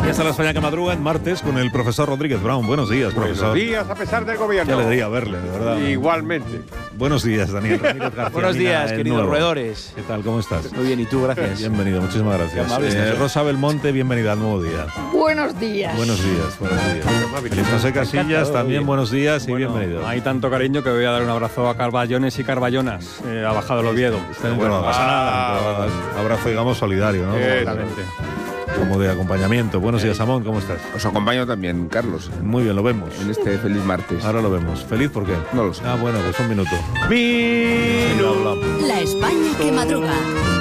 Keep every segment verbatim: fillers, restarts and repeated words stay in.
Aquí está la España que madruga en martes con el profesor Rodríguez Brown. Buenos días, profesor. Buenos días, a pesar del gobierno. Qué alegría verle, de verdad. Igualmente. Buenos días, Daniel Ramírez García. Buenos días, Mina, queridos nuevo. roedores. ¿Qué tal? ¿Cómo estás? Muy bien, ¿y tú? Gracias. Bienvenido, muchísimas gracias. Qué amable Eh, estás. Rosa Belmonte, bienvenida al nuevo día. Buenos días. Buenos días, buenos días. Feliz José Casillas, Encantado, también bien. buenos días y Bueno, bienvenido. hay tanto cariño que voy a dar un abrazo a Carballones y Carballonas. Eh, ha bajado el Oviedo. Está en el Bueno, programa. ah, Abrazo, digamos, solidario, ¿no? Exactamente. Como de acompañamiento. Buenos días, Amón, ¿cómo estás? Os acompaño también, Carlos, Muy bien, lo vemos. en este feliz martes. Ahora lo vemos. ¿Feliz por qué? No lo sé. Ah, bueno, pues un minuto. Y lo hablamos. La España que madruga.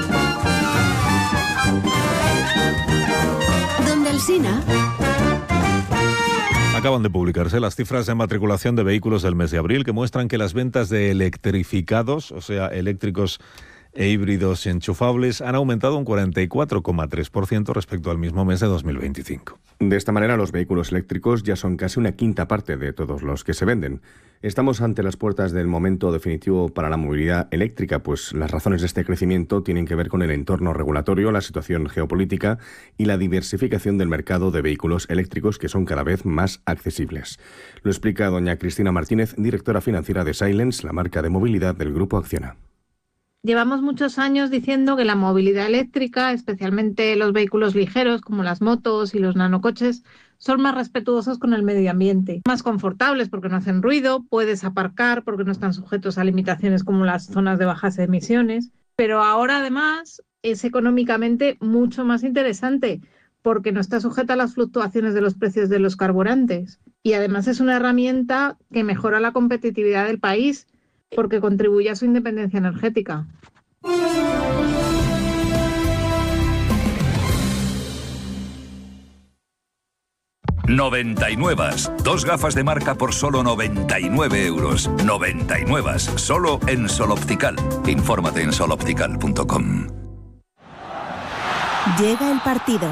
Donde Alsina. Acaban de publicarse las cifras de matriculación de vehículos del mes de abril que muestran que las ventas de electrificados, o sea, eléctricos e híbridos enchufables, han aumentado un cuarenta y cuatro coma tres por ciento respecto al mismo mes de dos mil veinticinco. De esta manera, los vehículos eléctricos ya son casi una quinta parte de todos los que se venden. Estamos ante las puertas del momento definitivo para la movilidad eléctrica, pues las razones de este crecimiento tienen que ver con el entorno regulatorio, la situación geopolítica y la diversificación del mercado de vehículos eléctricos que son cada vez más accesibles. Lo explica doña Cristina Martínez, directora financiera de Silence, la marca de movilidad del Grupo Acciona. Llevamos muchos años diciendo que la movilidad eléctrica, especialmente los vehículos ligeros como las motos y los nanocoches, son más respetuosos con el medio ambiente, más confortables porque no hacen ruido, puedes aparcar porque no están sujetos a limitaciones como las zonas de bajas emisiones, pero ahora además es económicamente mucho más interesante porque no está sujeta a las fluctuaciones de los precios de los carburantes y además es una herramienta que mejora la competitividad del país porque contribuye a su independencia energética. noventa y nueve. Dos gafas de marca por solo noventa y nueve euros. noventa y nueve. Solo en Sol Optical. Infórmate en sol optical punto com. Llega el partido.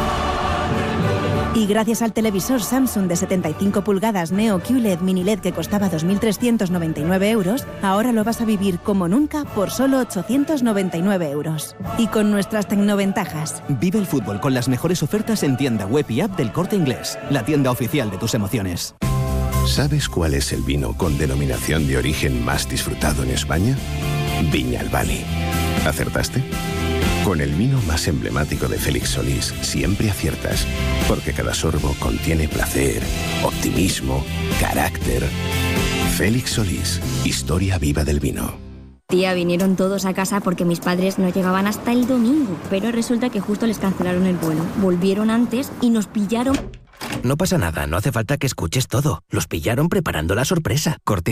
Y gracias al televisor Samsung de setenta y cinco pulgadas Neo Q L E D Mini L E D que costaba dos mil trescientos noventa y nueve euros, ahora lo vas a vivir como nunca por solo ochocientos noventa y nueve euros. Y con nuestras tecnoventajas. Vive el fútbol con las mejores ofertas en tienda web y app del Corte Inglés, la tienda oficial de tus emociones. ¿Sabes cuál es el vino con denominación de origen más disfrutado en España? Viñalbali. ¿Acertaste? Con el vino más emblemático de Félix Solís siempre aciertas, porque cada sorbo contiene placer, optimismo, carácter. Félix Solís, historia viva del vino. Tía, vinieron todos a casa porque mis padres no llegaban hasta el domingo, pero resulta que justo les cancelaron el vuelo. Volvieron antes y nos pillaron. No pasa nada, no hace falta que escuches todo. Los pillaron preparando la sorpresa. Corte